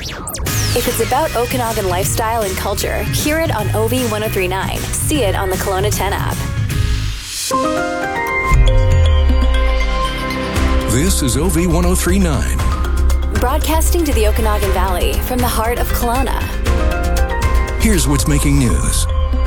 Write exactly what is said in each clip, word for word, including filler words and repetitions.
If it's about Okanagan lifestyle and culture, hear it on O V ten thirty-nine. See it on the Kelowna ten app. This is O V ten thirty-nine. Broadcasting to the Okanagan Valley from the heart of Kelowna. Here's what's making news.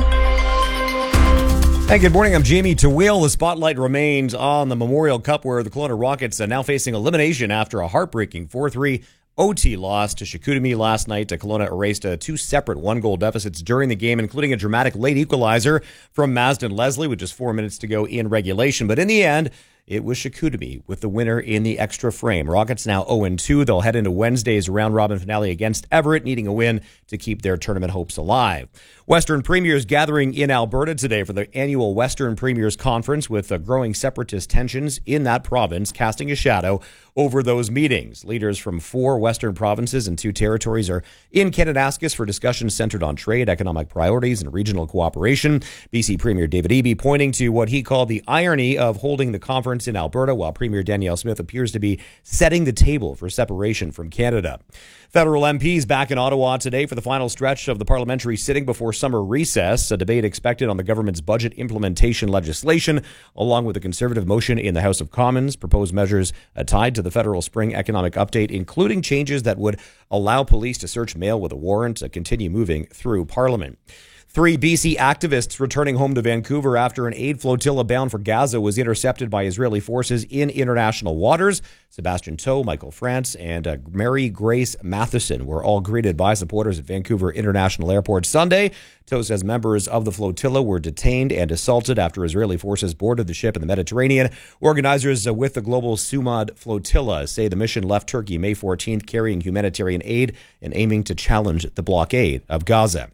Hey, good morning. I'm Jamie Tawil. The spotlight remains on the Memorial Cup, where the Kelowna Rockets are now facing elimination after a heartbreaking four three O T loss to Chicoutimi last night. Kelowna erased uh, two separate one-goal deficits during the game, including a dramatic late equalizer from Mazden Leslie with just four minutes to go in regulation. But in the end, it was Chicoutimi with the winner in the extra frame. Rockets now oh and two. They'll head into Wednesday's round-robin finale against Everett, needing a win to keep their tournament hopes alive. Western Premiers gathering in Alberta today for the annual Western Premiers Conference, with uh, growing separatist tensions in that province casting a shadow over those meetings. Leaders from four Western provinces and two territories are in Kananaskis for discussions centered on trade, economic priorities, and regional cooperation. B C Premier David Eby pointing to what he called the irony of holding the conference in Alberta, while Premier Danielle Smith appears to be setting the table for separation from Canada. Federal M Ps back in Ottawa today for the final stretch of the parliamentary sitting before summer recess. A debate expected on the government's budget implementation legislation, along with a Conservative motion in the House of Commons. Proposed measures uh, tied to the federal spring economic update, including changes that would allow police to search mail with a warrant, to continue moving through Parliament. Three B C activists returning home to Vancouver after an aid flotilla bound for Gaza was intercepted by Israeli forces in international waters. Sebastian Toe, Michael France, and uh, Mary Grace Matheson were all greeted by supporters at Vancouver International Airport Sunday. Toe says members of the flotilla were detained and assaulted after Israeli forces boarded the ship in the Mediterranean. Organizers uh, with the Global Sumad Flotilla say the mission left Turkey May fourteenth carrying humanitarian aid and aiming to challenge the blockade of Gaza.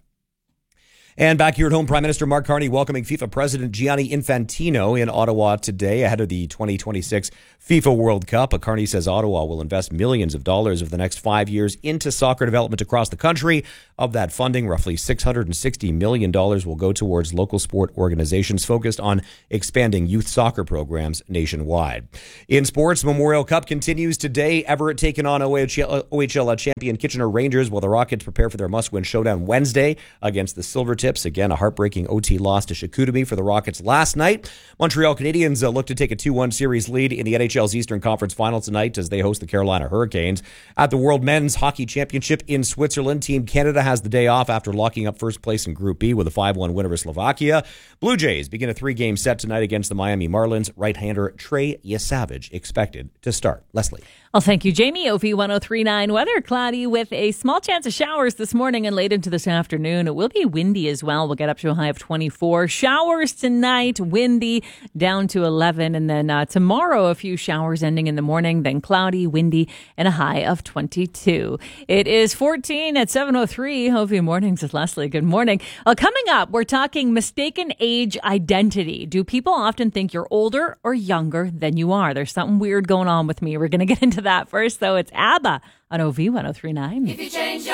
And back here at home, Prime Minister Mark Carney welcoming FIFA President Gianni Infantino in Ottawa today ahead of the twenty twenty-six FIFA World Cup. Carney says Ottawa will invest millions of dollars over the next five years into soccer development across the country. Of that funding, roughly six hundred sixty million dollars will go towards local sport organizations focused on expanding youth soccer programs nationwide. In sports, Memorial Cup continues today. Everett taking on O H L, O H L champion Kitchener Rangers, while the Rockets prepare for their must-win showdown Wednesday against the Silvertips. Again, a heartbreaking O T loss to Chicoutimi for the Rockets last night. Montreal Canadiens uh, look to take a two one series lead in the N H L's Eastern Conference Final tonight as they host the Carolina Hurricanes. At the World Men's Hockey Championship in Switzerland, Team Canada has the day off after locking up first place in Group B with a five one win over Slovakia. Blue Jays begin a three-game set tonight against the Miami Marlins. Right-hander Trey Yesavage expected to start. Leslie. Well, thank you, Jamie. O V ten thirty-nine weather, cloudy with a small chance of showers this morning and late into this afternoon. It will be windy as well. We'll get up to a high of twenty-four. Showers tonight, windy, down to eleven. And then uh, tomorrow, a few showers ending in the morning, then cloudy, windy, and a high of twenty-two. It is fourteen at seven oh three. O V Mornings with Leslie. Good morning. Uh, coming up, we're talking mistaken age identity. Do people often think you're older or younger than you are? There's something weird going on with me. We're going to get into that first, though. It's ABBA on O V ten thirty-nine. If you change your